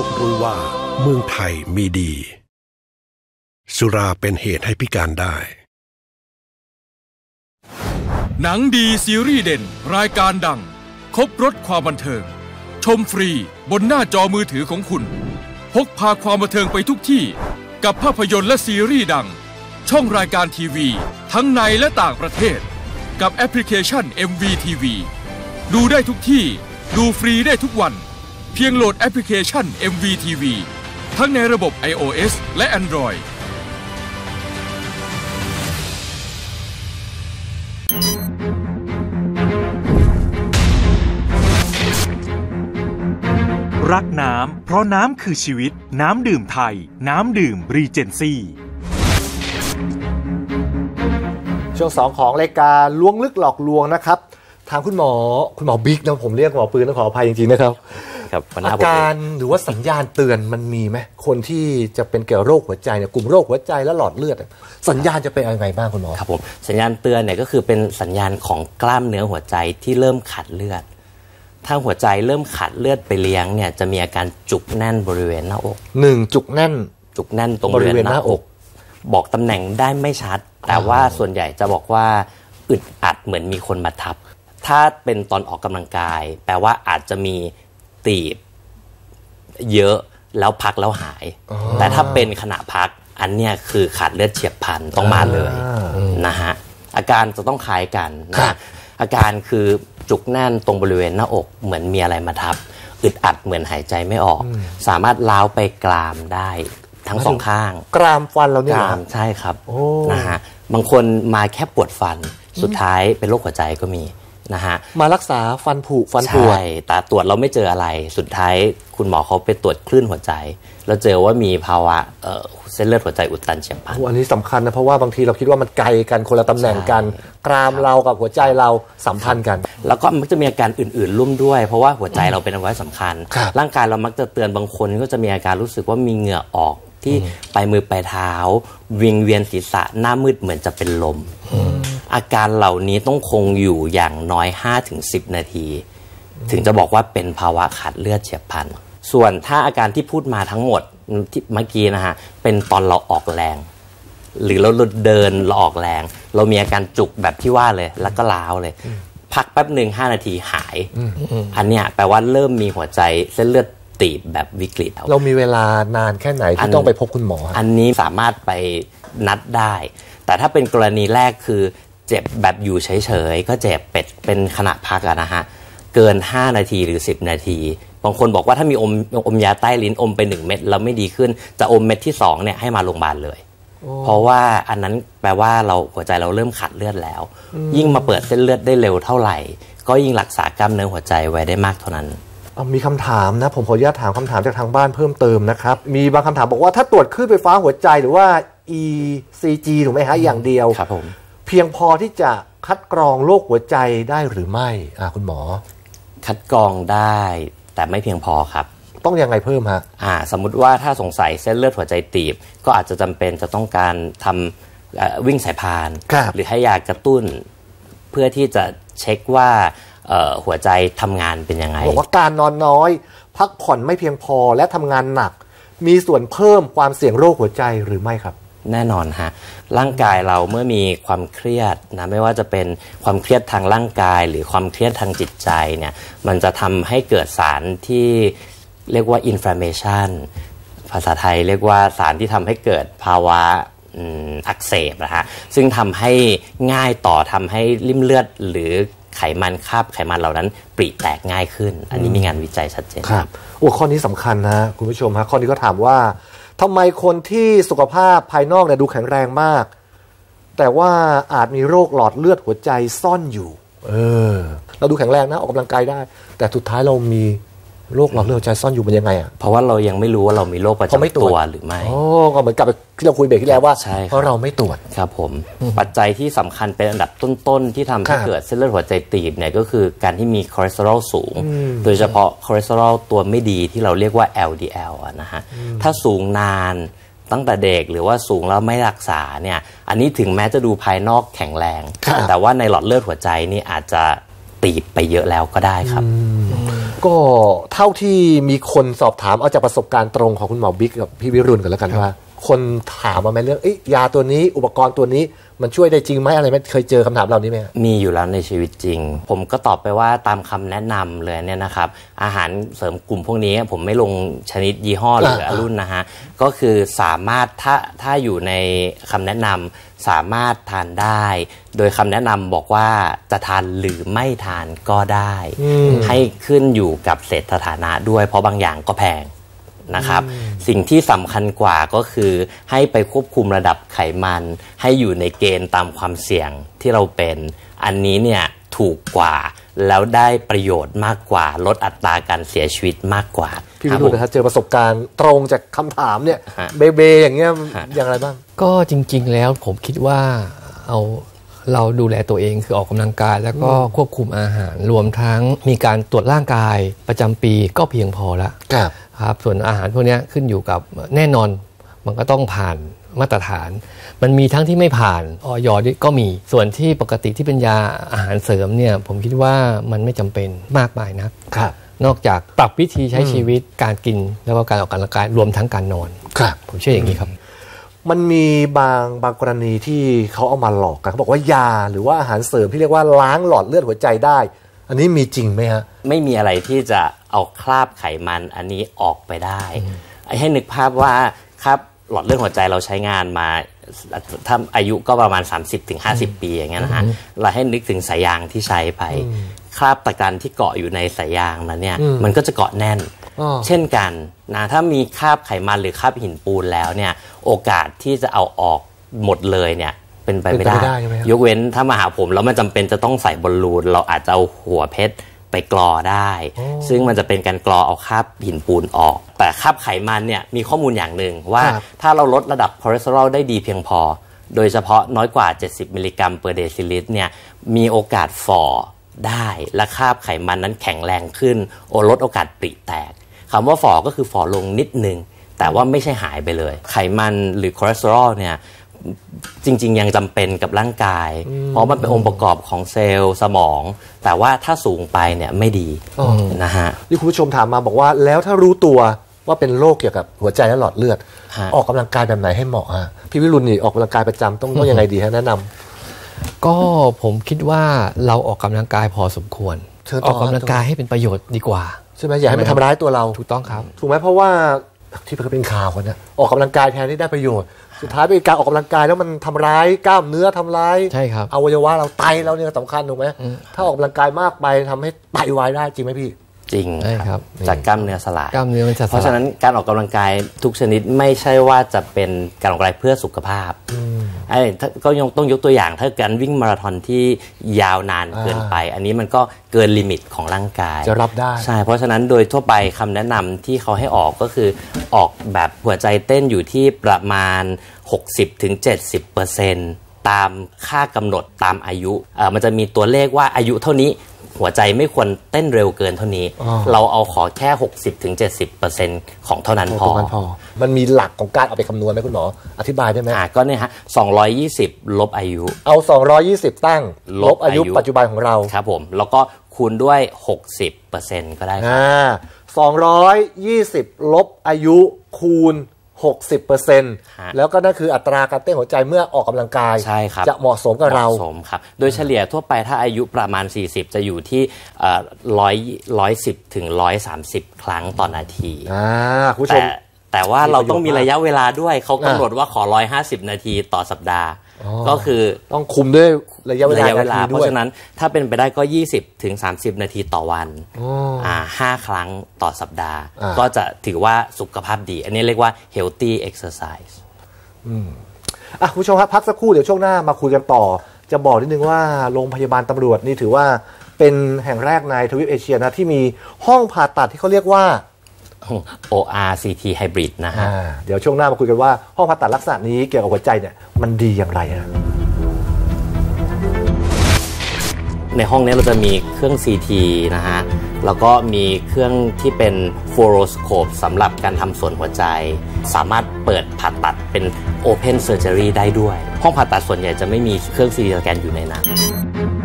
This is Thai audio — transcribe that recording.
กรู้ว่าเมืองไทยมีดีสุราเป็นเหตุให้พิการได้หนังดีซีรีส์เด่นรายการดังครบรสความบันเทิงชมฟรีบนหน้าจอมือถือของคุณพกพาความบันเทิงไปทุกที่กับภาพยนตร์และซีรีส์ดังช่องรายการทีวีทั้งในและต่างประเทศกับแอปพลิเคชัน MVTV ดูได้ทุกที่ดูฟรีได้ทุกวันเพียงโหลดแอปพลิเคชัน MVTV ทั้งในระบบ iOS และ Android รักน้ำเพราะน้ำคือชีวิตน้ำดื่มไทยน้ำดื่มรีเจนซี่ช่วง2ของรายการล้วงลึกหลอกลวงนะครับทางคุณหมอบิ๊กนะผมเรียกหมอปืนต้องขออภัยจริงๆนะครับอาการหรือว่าสัญญาณเตือนมันมีไหมคนที่จะเป็นเกี่ยวกับโรคหัวใจเนี่ยกลุ่มโรคหัวใจและหลอดเลือดสัญญาณจะเป็นยังไงบ้างคุณหมอครับผมสัญญาณเตือนเนี่ยก็คือเป็นสัญญาณของกล้ามเนื้อหัวใจที่เริ่มขาดเลือดถ้าหัวใจเริ่มขาดเลือดไปเลี้ยงเนี่ยจะมีอาการจุกแน่นบริเวณหน้าอกจุกแน่นตรงบริเวณหน้าอกบอกตำแหน่งได้ไม่ชัดแต่ว่าส่วนใหญ่จะบอกว่าอึดอัดเหมือนมีคนมาทับถ้าเป็นตอนออกกำลังกายแปลว่าอาจจะมีตีบเยอะแล้วพักแล้วหายแต่ถ้าเป็นขณะพักอันเนี้ยคือขาดเลือดเฉียบพลันต้องมาเลยนะฮะอาการจะต้องคล้ายกันนะอาการคือจุกแน่นตรงบริเวณหน้าอกเหมือนมีอะไรมาทับอึดอัดเหมือนหายใจไม่ออกสามารถล้าวไปกรามได้ทั้งสองข้างกรามฟันเราเนี่ยกรามใช่ครับนะฮะบางคนมาแค่ปวดฟันสุดท้ายเป็นโรคหัวใจก็มีนะฮะมารักษาฟันผุฟันปวดใช่แต่ตรวจเราไม่เจออะไรสุดท้ายคุณหมอเขาไปตรวจคลื่นหัวใจแล้วเจอว่ามีภาวะเส้นเลือดหัวใจอุดตันเฉียบพลันอันนี้สำคัญนะเพราะว่าบางทีเราคิดว่ามันไกลกันคนละตำแหน่งกันกรามเรากับหัวใจเราสัมพันธ์กันแล้วก็มักจะมีอาการอื่นๆร่วมด้วยเพราะว่าหัวใจเราเป็นอวัยวะสำคัญร่างกายเรามักจะเตือนบางคนก็จะมีอาการรู้สึกว่ามีเหงื่อออกที่ปลายมือปลายเท้าวิงเวียนศีรษะหน้ามืดเหมือนจะเป็นลมอาการเหล่านี้ต้องคงอยู่อย่างน้อย 5-10 นาทีถึงจะบอกว่าเป็นภาวะขาดเลือดเฉียบพลันส่วนถ้าอาการที่พูดมาทั้งหมดที่เมื่อกี้นะฮะเป็นตอนเราออกแรงหรือเราเดินเราออกแรงเรามีอาการจุกแบบที่ว่าเลยแล้วก็ล้าวเลยพักแป๊บหนึ่ง5 นาทีหายอันเนี้ยแปลว่าเริ่มมีหัวใจเส้นเลือดตีบแบบวิกฤตเรามีเวลานานแค่ไหนที่ต้องไปพบคุณหมออันนี้สามารถไปนัดได้แต่ถ้าเป็นกรณีแรกคือเจ็บแบบอยู่เฉยๆก็เจ็บเป็นขณะพักนะฮะเกิน5 นาทีหรือ10 นาทีบางคนบอกว่าถ้ามีอมยาใต้ลิ้นอมไป1 เม็ดแล้วไม่ดีขึ้นจะอมเม็ดที่2เนี่ยให้มาโรงพยาบาลเลยเพราะว่าอันนั้นแปลว่าหัวใจเราเริ่มขาดเลือดแล้วยิ่งมาเปิดเส้นเลือดได้เร็วเท่าไหร่ก็ยิ่งรักษากล้ามเนื้อหัวใจไว้ได้มากเท่านั้นมีคำถามนะผมขออนุญาตถามคำถามจากทางบ้านเพิ่มเติมนะครับมีบางคำถามบอกว่าถ้าตรวจคลื่นไฟฟ้าหัวใจหรือว่า ECG ถูกไหมฮะอย่างเดียวครับผมเพียงพอที่จะคัดกรองโรคหัวใจได้หรือไม่คุณหมอคัดกรองได้แต่ไม่เพียงพอครับต้องยังไงเพิ่มฮะสมมุติว่าถ้าสงสัยเส้นเลือดหัวใจตีบก็อาจจะจำเป็นจะต้องการทำวิ่งสายพานหรือให้ยากระตุ้นเพื่อที่จะเช็คว่าหัวใจทำงานเป็นยังไงบอกว่าการนอนน้อยพักผ่อนไม่เพียงพอและทำงานหนักมีส่วนเพิ่มความเสี่ยงโรคหัวใจหรือไม่ครับแน่นอนฮะร่างกายเราเมื่อมีความเครียดนะไม่ว่าจะเป็นความเครียดทางร่างกายหรือความเครียดทางจิตใจเนี่ยมันจะทำให้เกิดสารที่เรียกว่า inflammation ภาษาไทยเรียกว่าสารที่ทำให้เกิดภาวะอักเสบนะฮะซึ่งทำให้ง่ายต่อทำให้ริ่มเลือดหรือไขมันคราบไขมันเหล่านั้นปริแตกง่ายขึ้นอันนี้มีงานวิจัยชัดเจนครับข้อนี้สำคัญนะคุณผู้ชมฮะข้อนี้ก็ถามว่าทำไมคนที่สุขภาพภายนอกเนี่ยดูแข็งแรงมากแต่ว่าอาจมีโรคหลอดเลือดหัวใจซ่อนอยู่เราดูแข็งแรงนะออกกำลังกายได้แต่สุดท้ายเรามีโรคหลอดเลือดหัวใจซ่อนอยู่มันยังไงเพราะว่าเรายังไม่รู้ว่าเรามีโรคประจำตัวหรือไม่ก็เหมือนกับที่เราคุยเบรกที่แล้วว่าเพราะเราไม่ตรวจครับผมปัจจัยที่สำคัญเป็นอันดับต้นๆที่ทำให้เกิดเส้นเลือดหัวใจตีบเนี่ยก็คือการที่มีคอเลสเตอรอลสูงโดยเฉพาะคอเลสเตอรอลตัวไม่ดีที่เราเรียกว่า LDL นะฮะถ้าสูงนานตั้งแต่เด็กหรือว่าสูงแล้วไม่รักษาเนี่ยอันนี้ถึงแม้จะดูภายนอกแข็งแรงแต่ว่าในหลอดเลือดหัวใจนี่อาจจะตีบไปเยอะแล้วก็ได้ครับก็เท่าที่มีคนสอบถามเอาจากประสบการณ์ตรงของคุณหมอบิ๊กกับพี่วิรุณกันแล้วกันว่าคนถามมาไหมเรื่องยาตัวนี้อุปกรณ์ตัวนี้มันช่วยได้จริงไหมอะไรไหมเคยเจอคำถามเหล่านี้ไหมมีอยู่แล้วในชีวิตจริงผมก็ตอบไปว่าตามคำแนะนำเลยเนี่ยนะครับอาหารเสริมกลุ่มพวกนี้ผมไม่ลงชนิดยี่ห้อหรือรุ่นนะฮะก็คือสามารถถ้าอยู่ในคำแนะนำสามารถทานได้โดยคำแนะนำบอกว่าจะทานหรือไม่ทานก็ได้ให้ขึ้นอยู่กับเศรษฐฐานะด้วยเพราะบางอย่างก็แพงนะครับสิ่งที่สำคัญกว่าก็คือให้ไปควบคุมระดับไขมันให้อยู่ในเกณฑ์ตามความเสี่ยงที่เราเป็นอันนี้เนี่ยถูกกว่าแล้วได้ประโยชน์มากกว่าลดอัตราการเสียชีวิตมากกว่าพี่วิรุณนะครับเจอประสบการณ์ตรงจากคำถามเนี่ยเบอย่างเงี้ยอย่างไรบ้างก็จริงๆแล้วผมคิดว่าเราดูแลตัวเองคือออกกำลังกายแล้วก็ควบคุมอาหารรวมทั้งมีการตรวจร่างกายประจำปีก็เพียงพอแล้วครับส่วนอาหารพวกนี้ขึ้นอยู่กับแน่นอนมันก็ต้องผ่านมาตรฐานมันมีทั้งที่ไม่ผ่านอย.ก็มีส่วนที่ปกติที่เป็นยาอาหารเสริมเนี่ยผมคิดว่ามันไม่จำเป็นมากมายนักนอกจากปรับวิธีใช้ชีวิตการกินแล้วก็การออกกำลังกายรวมทั้งการนอนผมเชื่ออย่างนี้ครับมันมีบางกรณีที่เขาเอามาหลอกกันเขาบอกว่ายาหรือว่าอาหารเสริมที่เรียกว่าล้างหลอดเลือดหัวใจได้อันนี้มีจริงไหมฮะไม่มีอะไรที่จะเอาคราบไขมันอันนี้ออกไปได้ให้นึกภาพว่าครับหลอดเลือดหัวใจเราใช้งานมาถ้าอายุก็ประมาณ 30-50 ปีอย่างเงี้ยนะฮะเราให้นึกถึงสายยางที่ใช้ไปคราบตะกันที่เกาะอยู่ในสายยางนั้นเนี่ยมันก็จะเกาะแน่นเช่นกันนะถ้ามีคราบไขมันหรือคราบหินปูนแล้วเนี่ยโอกาสที่จะเอาออกหมดเลยเนี่ยเป็นไปไม่ได้ยกเว้นถ้ามาหาผมแล้วมันจำเป็นจะต้องใส่บอลลูนเราอาจจะเอาหัวเพชรไปกรอได้ซึ่งมันจะเป็นการกรอเอาคราบหินปูนออกแต่คราบไขมันเนี่ยมีข้อมูลอย่างหนึ่งว่าถ้าเราลดระดับคอเลสเตอรอลได้ดีเพียงพอโดยเฉพาะน้อยกว่า70มิลลิกรัมเปอร์เดซิลิตรเนี่ยมีโอกาสฝ่อได้และคราบไขมันนั้นแข็งแรงขึ้นลดโอกาสปริแตกคำว่าฝ่อก็คือฝ่อลงนิดนึงแต่ว่าไม่ใช่หายไปเลยไขมันหรือคอเลสเตอรอลเนี่ยจริงๆยังจำเป็นกับร่างกายเพราะมันเป็นองค์ประกอบของเซลล์สมองแต่ว่าถ้าสูงไปเนี่ยไม่ดีนะฮะนี่คุณผู้ชมถามมาบอกว่าแล้วถ้ารู้ตัวว่าเป็นโรคเกี่ยวกับหัวใจและหลอดเลือดออกกำลังกายแบบไหนให้เหมาะฮะพี่วิรุณนี่ออกกำลังกายประจำต้องยังไงดีฮะแนะนำก็ผมคิดว่าเราออกกำลังกายพอสมควรออกกำลังกายให้เป็นประโยชน์ดีกว่าใช่ไหมอย่าให้มันทำร้ายตัวเราถูกต้องครับถูกไหมเพราะว่าที่เป็นข่าวคนเนี่ยออกกำลังกายแทนที่ได้ประโยชน์สุดท้ายเป็นการออกกำลังกายแล้วมันทำร้ายกล้ามเนื้อทำร้ายอวัยวะเราไตเราเนี่ยสำคัญถูกไหมถ้าออกกำลังกายมากไปทำให้ไตวายได้จริงไหมพี่จริงครับจากกล้ามเนื้อสลายเพราะฉะนั้นการออกกำลังกายทุกชนิดไม่ใช่ว่าจะเป็นการออกกำลังกายเพื่อสุขภาพก็ต้องยกตัวอย่างถ้าการวิ่งมาราธอนที่ยาวนานเกินไปอันนี้มันก็เกินลิมิตของร่างกายจะรับได้ใช่เพราะฉะนั้นโดยทั่วไปคำแนะนำที่เขาให้ออกก็คือออกแบบหัวใจเต้นอยู่ที่ประมาณ 60-70% ตามค่ากำหนดตามอายุมันจะมีตัวเลขว่าอายุเท่านี้หัวใจไม่ควรเต้นเร็วเกินเท่านี้เราเอาขอแค่ 60-70% ของเท่านั้นพอมันมีหลักของการเอาไปคำนวณไหมคุณหมออธิบายได้ไหมก็เนี่ยฮะ220ลบอายุเอา220ตั้งลบอายุปัจจุบันของเราครับผมแล้วก็คูณด้วย 60% ก็ได้ครับ 220ลบอายุคูณ60% แล้วก็นั่นคืออัตราการเต้นหัวใจเมื่อออกกำลังกายใช่ครับจะเหมาะสมกับเราเหมาะสมครับโดยเฉลี่ยทั่วไปถ้าอายุประมาณ40จะอยู่ที่110ถึง130ครั้งต่อนาทีคุณผู้ชมแต่ว่าเราต้องมีระยะเวลาด้วยเขากำหนดว่าขอ150นาทีต่อสัปดาห์ก็คือต้องคุมด้วยระยะเวลาเพราะฉะนั้นถ้าเป็นไปได้ก็20ถึง30นาทีต่อวัน5ครั้งต่อสัปดาห์ก็จะถือว่าสุขภาพดีอันนี้เรียกว่า healthy exercise คุณผู้ชมครับพักสักครู่เดี๋ยวช่วงหน้ามาคุยกันต่อจะบอกนิดนึงว่าโรงพยาบาลตำรวจนี่ถือว่าเป็นแห่งแรกในทวีปเอเชียนะที่มีห้องผ่าตัดที่เขาเรียกว่า ORCT Hybrid นะฮะเดี๋ยวช่วงหน้ามาคุยกันว่าห้องผ่าตัดลักษณะนี้เกี่ยวกับหัวใจเนี่ยมันดีอย่างไรนะในห้องนี้เราจะมีเครื่อง CT นะฮะแล้วก็มีเครื่องที่เป็น fluoroscope สำหรับการทำส่วนหัวใจสามารถเปิดผ่าตัดเป็น Open Surgery ได้ด้วยห้องผ่าตัดส่วนใหญ่จะไม่มีเครื่อง CT สแกนอยู่ในนั้น